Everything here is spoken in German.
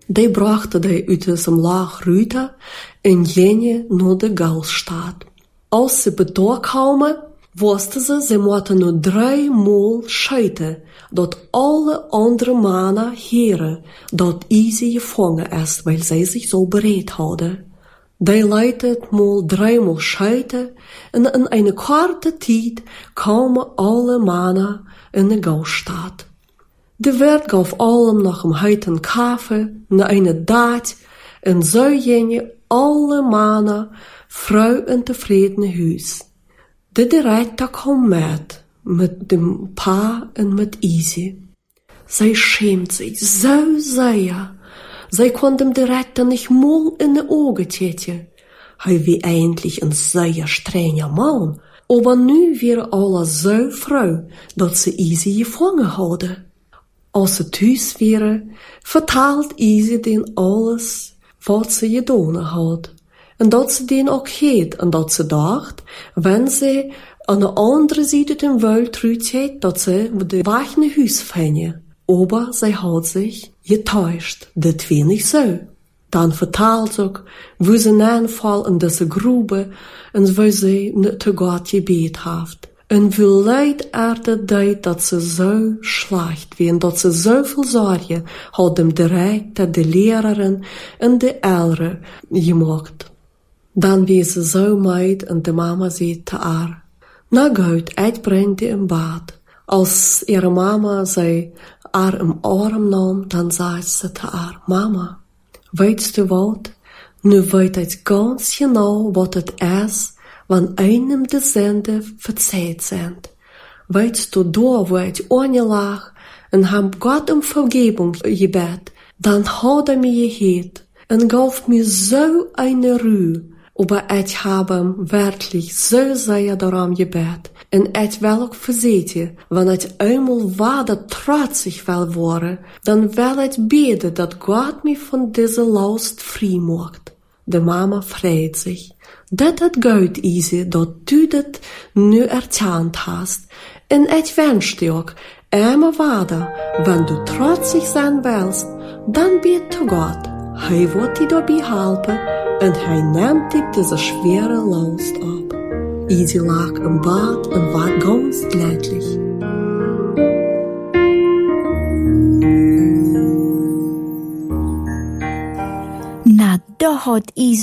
Die brachte die uit diesem Laag Rüte en jene naar de Galstaat. Als ze betoog kwamen, wisten ze moeten nu 3 maal schieten, dat alle andere mannen heren, dat Easy gevangen is, weil zij zich zo bereid hadden. Die leitet mal 3 maal schieten, en in een korte tijd kwamen alle mannen in de Galstaat. De Wirt gaf allem nog een heiten Kaffee, na eine Daad, en zo gingen alle mannen vrouw en tevreden huis. De director kwam met dem Pa en met Easy. Zij schämt sich so sehr. Zij kon dem Direktor nicht mal in de Augen täten. Hij wie eigentlich een sehr strenger Mann, aber nu wäre alle so froh, dat ze Easy gevangen hadden. Als ze thuis waren, vertelt Easy den alles wat ze gedaan had. En dat ze den ook heet, en dat ze dacht, wenn ze aan de andere zijde den Welt terug had, dat ze de wachtende huis vinden. Aber zij had zich getäuscht, dat war nicht so. Dan vertelt ze ook, wo ze aanval in deze Grube, en wo ze niet te God gebet heeft. En wie leid deed dat ze zo slecht waren, dat ze zoveel zorgen had dem director, de leraren en de ouderen gemaakt. Dan was ze zo meid en de mama zei te haar, na goed, ik breng die in bad. Als ihre mama zij haar im arm nam, dan zei ze te haar, mama, weet du wat? Nu weet ik ganz genau wat het is, wann einem de Sende verzeiht sind. Weißt du, da wo ich lag und hab Gott um Vergebung gebet, dann hat mir gehet und gab mir so eine Ruhe, aber ich habe wirklich so sehr daran gebet und ich will auch versehen, wenn ich einmal weiter trotzig will worden, dann will ich beten, dass Gott mich von dieser Last frei macht. De Mama freut sich. Dat het gut Easy, dat du dat nu erkannt hast. En ich wünsch dir auch immer weiter, wenn du trotzig sein willst, dann bitte zu Gott. Hij wird dir dabei helfen und hij nimmt dir diese schwere Last ab. Easy lag im Bad und war ganz glücklich. Na, da hat Easy